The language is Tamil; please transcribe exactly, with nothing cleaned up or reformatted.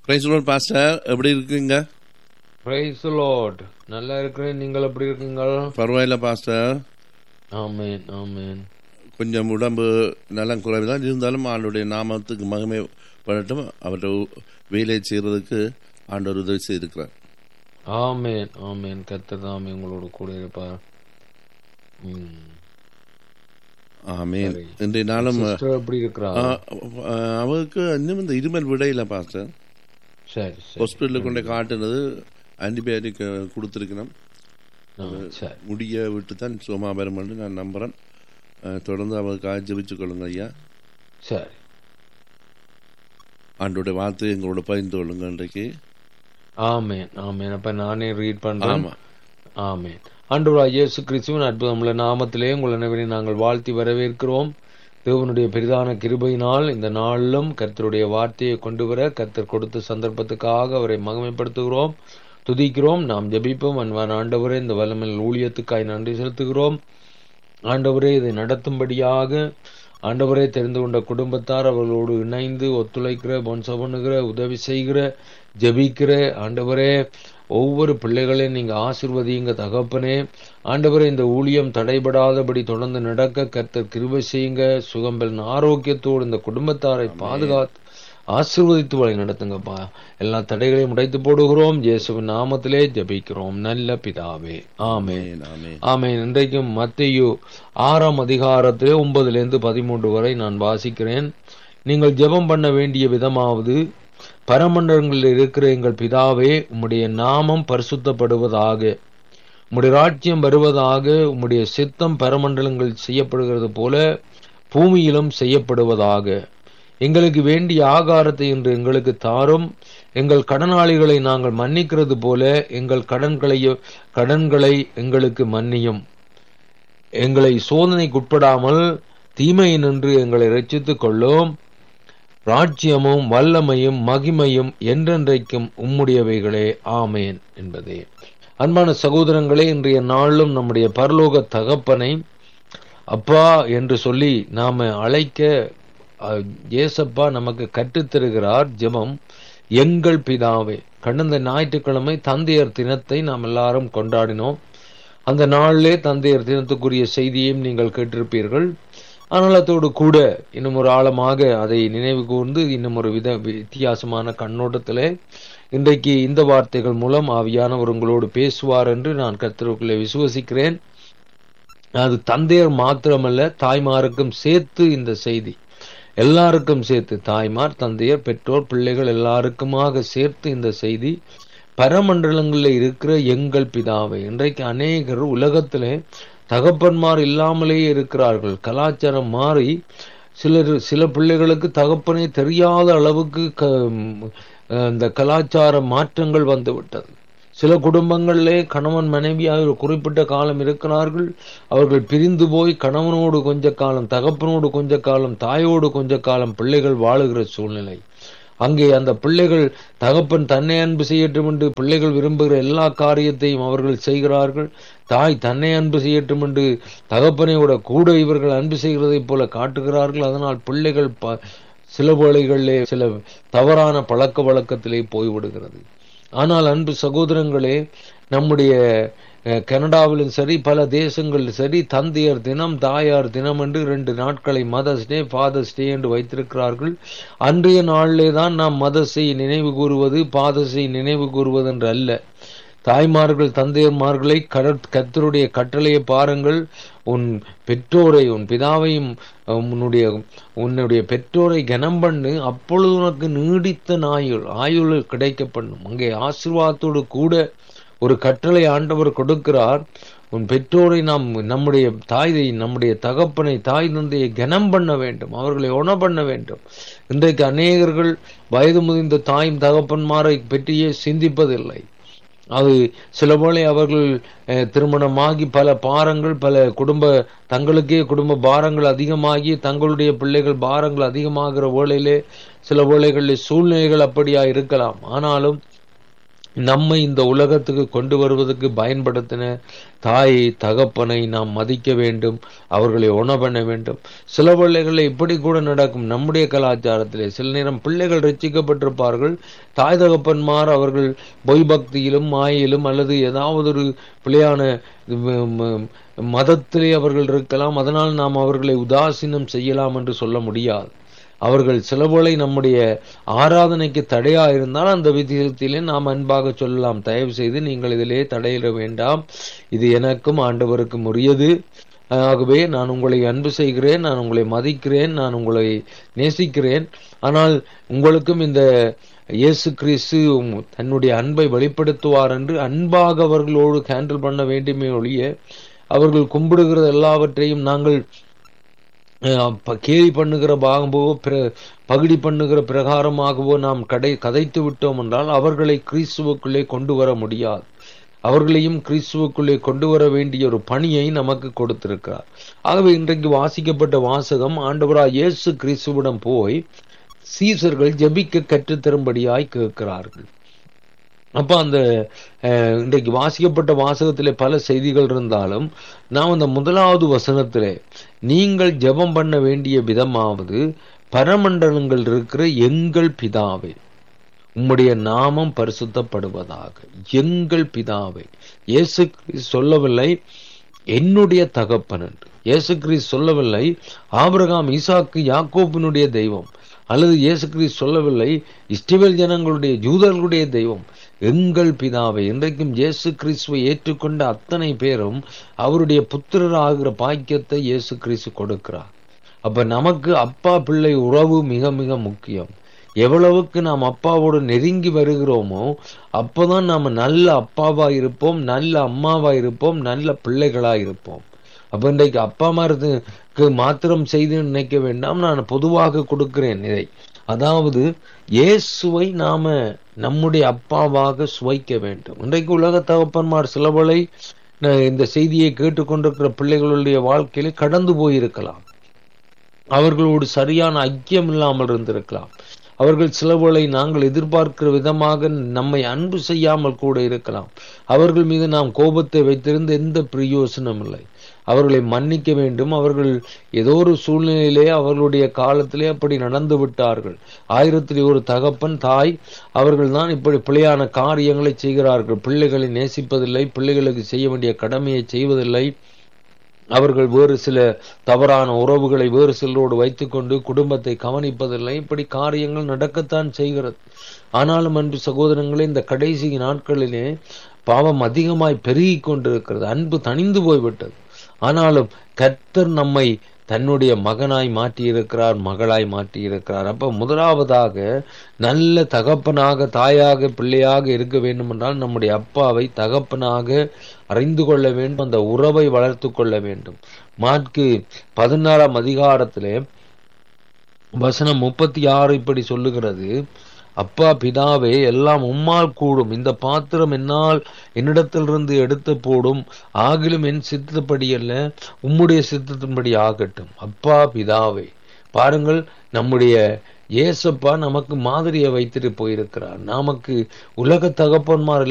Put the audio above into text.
பிரைஸ் லார்ட் பாஸ்டர், எப்படி இருக்கீங்க? பிரைஸ் லார்ட், நல்லா இருக்கிறேன். நீங்கள் எப்படி இருக்கீங்க? பரவாயில்ல பாஸ்டர். ஆமென் ஆமென். கொஞ்சம் உடம்பு நலம் குறைவு தான் இருந்தாலும் ஆண்டோடைய நாமத்துக்கு மகிமை படட்டும். அவர்கிட்ட வேலை செய்யறதுக்கு ஆண்டவர் உதவி செய்திருக்கிறார். ஆமென் ஆமென். கர்த்தர் தாமே உங்களோட கூட இருப்பார். ஆமென். இன்றைய நாளும் எப்படி இருக்கிறா? அவருக்கு இன்னும் இந்த இருமல் விடையில பாஸ்டர். சரி, ஹாஸ்பிட்டலுக்கு கொண்டே காட்டுனது, ஆன்டிபயோட்டிக் கொடுத்துருக்கணும். முடிய விட்டு தான் சோமாபரம் என்று நான் நம்புறேன். தொடர்ந்து அவருக்காக ஜெபிச்சு கொள்ளுங்க ஐயா. சரி. ஆண்டோட வார்த்தை எங்களோட பகிர்ந்து கொள்ளுங்க இன்றைக்கு. ஆமென் ஆமென். அப்ப நானே ரீட் பண்றேன். ஆமென். ஆண்டவராகிய இயேசு கிறிஸ்துவின் அற்புதமுள்ள நாமத்திலே உங்கள் அனைவரையும் நாங்கள் வாழ்த்தி வரவேற்கிறோம். தேவனுடைய பெரிதான கிருபையினால் இந்த நாளிலும் கர்த்தருடைய வார்த்தையை கொண்டு வர கர்த்தர் கொடுத்த சந்தர்ப்பத்துக்காக அவரை மகிமைப்படுத்துகிறோம், துதிக்கிறோம். நாம் ஜெபிப்போம். அன்பான ஆண்டவரே, இந்த வல்லமையில் ஊழியத்துக்காய் நன்றி செலுத்துகிறோம். ஆண்டவரே, இதை நடத்தும்படியாக ஆண்டவரே தெரிந்து கொண்ட குடும்பத்தார் அவர்களோடு இணைந்து ஒத்துழைக்கிற, பொன்ச பண்ணுகிற, உதவி செய்கிற, ஜெபிக்கிற ஆண்டவரே, ஒவ்வொரு பிள்ளைகளையும் நீங்க ஆசீர்வதியுங்க தகப்பனே. ஆண்டவரே, இந்த ஊழியம் தடைபடாதபடி தொடர்ந்து நடக்க கர்த்தர் கிருபை செய்யுங்க. சுகம்பெல் ஆரோக்கியத்தோடு இந்த குடும்பத்தாரை பாதுகாத்து ஆசீர்வதித்து வழி நடத்துங்கப்பா. எல்லா தடைகளையும் உடைத்து போடுகிறோம். இயேசுவின் நாமத்திலே ஜெபிக்கிறோம் நல்ல பிதாவே, ஆமென் ஆமென். இன்றைக்கும் மத்தேயு ஆறாம் அதிகாரத்திலே ஒன்பதுல இருந்து பதிமூன்று வரை நான் வாசிக்கிறேன். நீங்கள் ஜெபம் பண்ண வேண்டிய விதமாவது, பரமண்டலங்களில் இருக்கிற எங்கள் பிதாவே, உம்முடைய நாமம் பரிசுத்தப்படுவதாக, உம்முடைய ராஜ்யம் வருவதாக, உம்முடைய சித்தம் பரமண்டலங்கள் செய்யப்படுகிறது போல பூமியிலும் செய்யப்படுவதாக. எங்களுக்கு வேண்டிய ஆகாரத்தை இன்று எங்களுக்கு தாரும். எங்கள் கடனாளிகளை நாங்கள் மன்னிக்கிறது போல எங்கள் கடன்களை கடன்களை எங்களுக்கு மன்னியும். எங்களை சோதனைக்குட்படாமல் தீமையை நின்று எங்களை இரட்சித்துக் கொள்ளும். ராஜ்யமும் வல்லமையும் மகிமையும் என்றென்றைக்கும் உம்முடையவைகளே, ஆமேன் என்பதே. அன்பான சகோதரங்களே, இன்றைய நாளிலும் நம்முடைய பரலோக தகப்பனை அப்பா என்று சொல்லி நாம அழைக்க ஏசப்பா நமக்கு கற்றுத்தருகிறார். ஜெபம் எங்கள் பிதாவே. கடந்த ஞாயிற்றுக்கிழமை தந்தையர் தினத்தை நாம் எல்லாரும் கொண்டாடினோம். அந்த நாளிலே தந்தையர் தினத்துக்குரிய செய்தியையும் நீங்கள் கேட்டிருப்பீர்கள். ஆனால் அதோடு கூட இன்னும் ஒரு ஆழமாக அதை நினைவு கூர்ந்து இன்னும் ஒரு வித வித்தியாசமான கண்ணோட்டத்திலே இன்றைக்கு இந்த வார்த்தைகள் மூலம் ஆவியானவர் உங்களோடு பேசுவார் என்று நான் கர்த்தருக்குள்ளே விசுவசிக்கிறேன். அது தந்தையர் மாத்திரமல்ல, தாய்மாருக்கும் சேர்த்து இந்த செய்தி, எல்லாருக்கும் சேர்த்து, தாய்மார், தந்தையர், பெற்றோர், பிள்ளைகள் எல்லாருக்குமாக சேர்த்து இந்த செய்தி. பரமண்டலங்களில் இருக்கிற எங்கள் பிதாவை. இன்றைக்கு அநேகர் உலகத்திலே தகப்பன்மார் இல்லாமலேயே இருக்கிறார்கள். கலாச்சாரம் மாறி சிலர் சில பிள்ளைகளுக்கு தகப்பனே தெரியாத அளவுக்கு இந்த கலாச்சார மாற்றங்கள் வந்து விட்டது. சில குடும்பங்களிலே கணவன் மனைவியாக ஒரு குறிப்பிட்ட காலம் இருக்கிறார்கள். அவர்கள் பிரிந்து போய் கணவனோடு கொஞ்ச காலம், தகப்பனோடு கொஞ்ச காலம், தாயோடு கொஞ்ச காலம் பிள்ளைகள் வாழுகிற சூழ்நிலை. அங்கே அந்த பிள்ளைகள் தகப்பன் தன்னை அன்பு செய்யட்டும் என்று பிள்ளைகள் விரும்புகிற எல்லா காரியத்தையும் அவர்கள் செய்கிறார்கள். தாய் தன்னை அன்பு செய்யட்டும் என்று தகப்பனையோட கூட இவர்கள் அன்பு செய்கிறதை போல காட்டுகிறார்கள். அதனால் பிள்ளைகள் ப சில வேளைகளிலே சில தவறான பழக்க வழக்கத்திலே போய்விடுகிறது. ஆனால் அன்பு சகோதரங்களே, நம்முடைய கனடாவிலும் சரி பல தேசங்களிலும் சரி தந்தையர் தினம், தாயார் தினம் என்று ரெண்டு நாட்களை மதர்ஸ் டே, ஃபாதர்ஸ் டே என்று வைத்திருக்கிறார்கள். அன்றைய நாளிலே தான் நாம் மதர்ஸை நினைவு கூறுவது, ஃபாதர்ஸை நினைவு கூறுவது என்று அல்ல. தாய்மார்கள், தந்தையர்மார்களை கர்த்தருடைய கட்டளையை பாருங்கள். உன் பெற்றோரை, உன் பிதாவையும் உன்னுடைய உன்னுடைய பெற்றோரை கனம் பண்ணு, அப்பொழுது உனக்கு நீடித்த ஆயுள் ஆயுள் கிடைக்க பண்ணும். அங்கே ஆசீர்வாதத்தோடு கூட ஒரு கட்டளை ஆண்டவர் கொடுக்கிறார். உன் பெற்றோரை நாம், நம்முடைய தாயை, நம்முடைய தகப்பனை, தாய் தந்தையை கனம் பண்ண வேண்டும், அவர்களை உண பண்ண வேண்டும். இன்றைக்கு அநேகர்கள் வயது முதிர்ந்த தாயும் தகப்பன்மாரை பற்றியே சிந்திப்பதில்லை. அது சில வேளை அவர்கள் திருமணமாகி பல பாரங்கள், பல குடும்ப தங்களுக்கே குடும்ப பாரங்கள் அதிகமாகி தங்களுடைய பிள்ளைகள் பாரங்கள் அதிகமாகிற வேளையிலே சில வேளைகளில் சூழ்நிலைகள் அப்படியா இருக்கலாம். ஆனாலும் நம்மை இந்த உலகத்துக்கு கொண்டு வருவதற்கு பயன்படுத்தின தாயை தகப்பனை நாம் மதிக்க வேண்டும், அவர்களை உண பண்ண வேண்டும். சில பிள்ளைகளை இப்படி கூட நடக்கும். நம்முடைய கலாச்சாரத்திலே சில நேரம் பிள்ளைகள் ரட்சிக்கப்பட்டிருப்பார்கள், தாய் தகப்பன்மார் அவர்கள் பொய் பக்தியிலும் மாயிலும் அல்லது ஏதாவது ஒரு பிள்ளையான மதத்திலே அவர்கள் இருக்கலாம். அதனால் நாம் அவர்களை உதாசீனம் செய்யலாம் என்று சொல்ல முடியாது. அவர்கள் சிலவேளை நம்முடைய ஆராதனைக்கு தடையா இருந்தால் அந்த விதத்திலே நாம் அன்பாக சொல்லலாம், தயவு செய்து நீங்கள் இதிலே தடையிட வேண்டாம், இது எனக்கும் ஆண்டவருக்கும் உரியது, ஆகவே நான் உங்களை அன்பு செய்கிறேன், நான் உங்களை மதிக்கிறேன், நான் உங்களை நேசிக்கிறேன். ஆனால் உங்களுக்கும் இந்த இயேசு கிறிஸ்து தன்னுடைய அன்பை வெளிப்படுத்துவார் என்று அன்பாக அவர்களோடு ஹேண்டில் பண்ண வேண்டுமே ஒழிய அவர்கள் கும்பிடுகிறது எல்லாவற்றையும் நாங்கள் கேலி பண்ணுகிற பாகவோ பகுடி பண்ணுகிற பிரகாரமாகவோ நாம் கடை கதைத்து விட்டோம் என்றால் அவர்களை கிறிஸ்துவுக்குள்ளே கொண்டு வர முடியாது. அவர்களையும் கிறிஸ்துவுக்குள்ளே கொண்டு வர வேண்டிய ஒரு பணியை நமக்கு கொடுத்திருக்கிறார். ஆகவே இன்றைக்கு வாசிக்கப்பட்ட வாசகம், ஆண்டவராய் இயேசு கிறிஸ்துவிடம் போய் சீசர்கள் ஜெபிக்க கற்றுத்தரும்படியாய் கேட்கிறார்கள். அப்ப அந்த இன்றைக்கு வாசிக்கப்பட்ட வாசகத்திலே பல செய்திகள் இருந்தாலும் நாம் அந்த முதலாவது வசனத்திலே நீங்கள் ஜெபம் பண்ண வேண்டிய விதமாவது, பரமண்டலங்கள் இருக்கிற எங்கள் பிதாவே உம்முடைய நாமம் பரிசுத்தப்படுவதாக. எங்கள் பிதாவே. இயேசு கிறிஸ்து சொல்லவில்லை என்னுடைய தகப்பன் என்று. இயேசு கிறிஸ்து சொல்லவில்லை ஆபிரகாம் ஈசாக்கு யாக்கோபினுடைய தெய்வம், அல்லது இயேசு கிறிஸ்து சொல்லவில்லை இஸ்ரவேல் ஜனங்களுடைய யூதர்களுடைய தெய்வம். எங்கள் பிதாவை. இன்றைக்கும் இயேசு கிறிஸ்துவை ஏற்றுக்கொண்ட அத்தனை பேரும் அவருடைய புத்திரர் ஆகிற பாக்கியத்தை இயேசு கிறிஸ்து கொடுக்கிறார். அப்ப நமக்கு அப்பா பிள்ளை உறவு மிக மிக முக்கியம். எவ்வளவுக்கு நாம் அப்பாவோடு நெருங்கி வருகிறோமோ அப்பதான் நாம நல்ல அப்பாவா இருப்போம், நல்ல அம்மாவா இருப்போம், நல்ல பிள்ளைகளா இருப்போம். அப்ப இன்றைக்கு அப்பா அம்மாருக்கு மாத்திரம் செய்து நினைக்க வேண்டாம், நான் பொதுவாக கொடுக்கிறேன் இதை. அதாவது இயேசுவை நாம நம்முடைய அப்பாவாக சுவைக்க வேண்டும். இன்றைக்கு உலக தகப்பன்மார் சிலவளை இந்த செய்தியை கேட்டுக்கொண்டிருக்கிற பிள்ளைகளுடைய வாழ்க்கையில கடந்து போயிருக்கலாம், அவர்களோடு சரியான ஐக்கியம் இல்லாமல் இருந்திருக்கலாம், அவர்கள் சிலவளை நாங்கள் எதிர்பார்க்கிற விதமாக நம்மை அன்பு செய்யாமல் கூட இருக்கலாம். அவர்கள் மீது நாம் கோபத்தை வைத்திருந்த எந்த பிரயோசனம் இல்லை. அவர்களை மன்னிக்க வேண்டும். அவர்கள் ஏதோ ஒரு சூழ்நிலையிலே அவர்களுடைய காலத்திலே அப்படி நடந்து விட்டார்கள். ஆயிரத்திலே ஒரு தகப்பன் தாய் அவர்கள் தான் இப்படி பிழையான காரியங்களை செய்கிறார்கள். பிள்ளைகளை நேசிப்பதில்லை, பிள்ளைகளுக்கு செய்ய வேண்டிய கடமையை செய்வதில்லை. அவர்கள் வேறு சில தவறான உறவுகளை வேறு சிலரோடு வைத்துக்கொண்டு குடும்பத்தை கவனிப்பதில்லை. இப்படி காரியங்கள் நடக்கத்தான் செய்கிறது. ஆனாலும் அன்பு சகோதரங்களே, இந்த கடைசி நாட்களிலே பாவம் அதிகமாய் பெருகி கொண்டிருக்கிறது. அன்பு தணிந்து போய்விட்டது. ஆனாலும் கர்த்தர் நம்மை தன்னுடைய மகனாய் மாற்றி இருக்கிறார், மகளாய் மாற்றி இருக்கிறார். அப்ப முதலாவதாக நல்ல தகப்பனாக தாயாக பிள்ளையாக இருக்க வேண்டும் என்றால் நம்முடைய அப்பாவை தகப்பனாக அறிந்து கொள்ள வேண்டும், அந்த உறவை வளர்த்து கொள்ள வேண்டும். மாற்கு பதினாறாம் அதிகாரத்திலே வசனம் முப்பத்தி ஆறு இப்படி சொல்லுகிறது, அப்பா பிதாவே எல்லாம் உம்மால் கூடும், இந்த பாத்திரம் என்னால் என்னிடத்திலிருந்து எடுத்து போடும், ஆகிலும் என் சித்தப்படி அல்ல உம்முடைய சித்தத்தின்படி ஆகட்டும். அப்பா பிதாவே. பாருங்கள், நம்முடைய இயேசப்பா நமக்கு மாதிரியை வைத்துட்டு போயிருக்கிறார். நமக்கு உலக தகப்பன்மார்